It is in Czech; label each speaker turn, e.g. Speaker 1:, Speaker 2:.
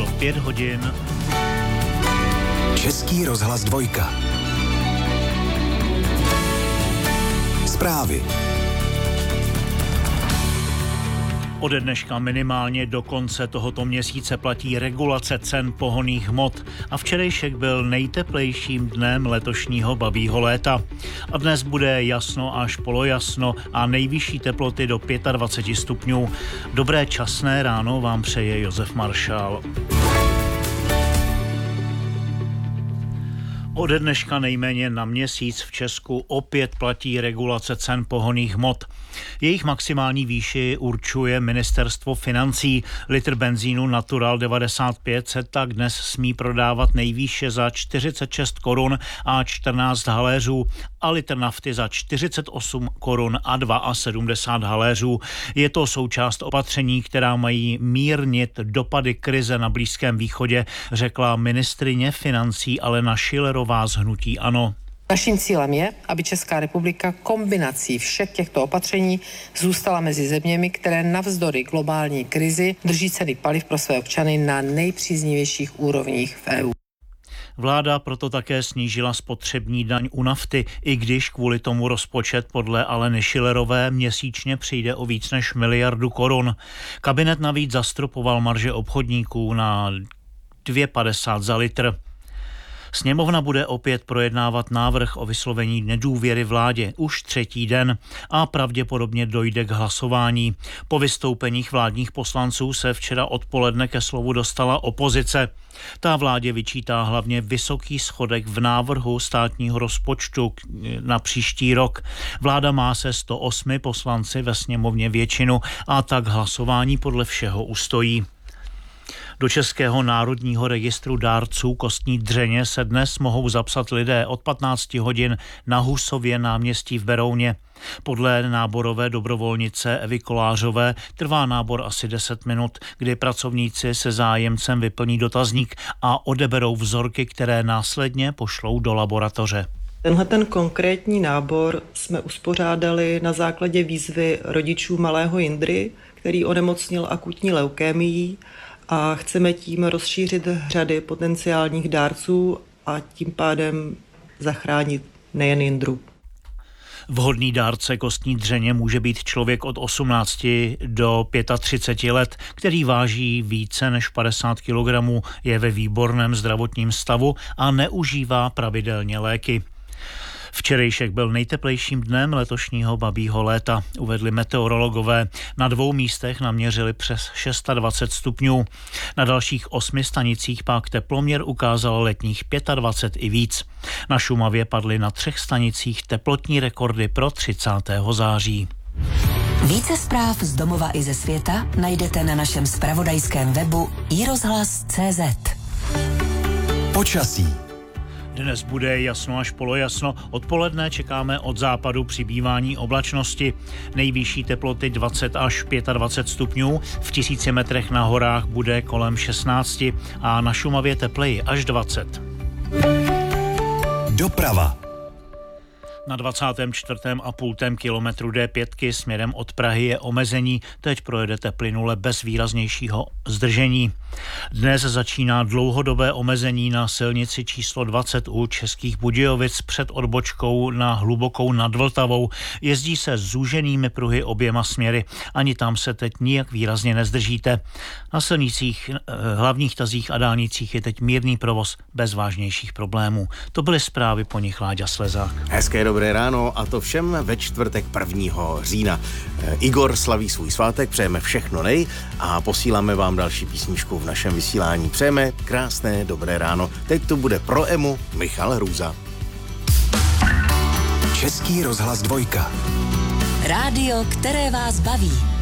Speaker 1: bylo 5 hodin.
Speaker 2: Český rozhlas 2. Zprávy.
Speaker 1: Ode dneška minimálně do konce tohoto měsíce platí regulace cen pohonných hmot a včerejšek byl nejteplejším dnem letošního babího léta. A dnes bude jasno až polojasno a nejvyšší teploty do 25 stupňů. Dobré časné ráno vám přeje Josef Maršál. Ode dneška nejméně na měsíc v Česku opět platí regulace cen pohonných hmot. Jejich maximální výši určuje Ministerstvo financí. Litr benzínu Natural 95 se tak dnes smí prodávat nejvýše za 46 korun a 14 haléřů a litr nafty za 48 korun a 72 haléřů. Je to součást opatření, která mají mírnit dopady krize na Blízkém východě, řekla ministryně financí Alena Schillerová z hnutí ANO.
Speaker 3: Naším cílem je, aby Česká republika kombinací všech těchto opatření zůstala mezi zeměmi, které navzdory globální krizi drží ceny paliv pro své občany na nejpříznivějších úrovních v EU.
Speaker 1: Vláda proto také snížila spotřební daň u nafty, i když kvůli tomu rozpočet podle Aleny Schillerové měsíčně přijde o víc než 1 miliardu korun. Kabinet navíc zastropoval marže obchodníků na 2,50 za litr. Sněmovna bude opět projednávat návrh o vyslovení nedůvěry vládě už 3. den a pravděpodobně dojde k hlasování. Po vystoupeních vládních poslanců se včera odpoledne ke slovu dostala opozice. Ta vládě vyčítá hlavně vysoký schodek v návrhu státního rozpočtu na příští rok. Vláda má se 108 poslanci ve sněmovně většinu a tak hlasování podle všeho ustojí. Do Českého národního registru dárců kostní dřeně se dnes mohou zapsat lidé od 15 hodin na Husově náměstí v Berouně. Podle náborové dobrovolnice Evy Kolářové trvá nábor asi 10 minut, kdy pracovníci se zájemcem vyplní dotazník a odeberou vzorky, které následně pošlou do laboratoře.
Speaker 4: Ten konkrétní nábor jsme uspořádali na základě výzvy rodičů malého Jindry, který onemocnil akutní leukémií, a chceme tím rozšířit řady potenciálních dárců a tím pádem zachránit nejen Jindru.
Speaker 1: Vhodný dárce kostní dřeně může být člověk od 18 do 35 let, který váží více než 50 kg, je ve výborném zdravotním stavu a neužívá pravidelně léky. Včerejšek byl nejteplejším dnem letošního babího léta, uvedli meteorologové. Na 2 místech naměřili přes 26 stupňů. Na dalších 8 stanicích pak teploměr ukázal letních 25 i víc. Na Šumavě padly na 3 stanicích teplotní rekordy pro 30. září.
Speaker 5: Více zpráv z domova i ze světa najdete na našem zpravodajském webu iRozhlas.cz.
Speaker 2: Počasí.
Speaker 1: Dnes bude jasno až polojasno. Odpoledne čekáme od západu přibývání oblačnosti. Nejvyšší teploty 20 až 25 stupňů. V 1000 metrech na horách bude kolem 16 a na Šumavě tepleji až 20.
Speaker 2: Doprava.
Speaker 1: Na 24,5 kilometru D5 směrem od Prahy je omezení, teď projedete plynule bez výraznějšího zdržení. Dnes začíná dlouhodobé omezení na silnici číslo 20 u Českých Budějovic před odbočkou na Hlubokou nad Vltavou. Jezdí se zúženými pruhy oběma směry, ani tam se teď nijak výrazně nezdržíte. Na silnicích, hlavních tazích a dálnicích je teď mírný provoz bez vážnějších problémů. To byly zprávy, po nich Láďa Slezák.
Speaker 6: Hezké dobré ráno a to všem ve čtvrtek 1. října. Igor slaví svůj svátek, přejeme všechno nej a posíláme vám další písničku v našem vysílání. Přejeme krásné dobré ráno. Teď to bude pro Emu Michal Hrůza.
Speaker 2: Český rozhlas 2.
Speaker 5: Rádio, které vás baví.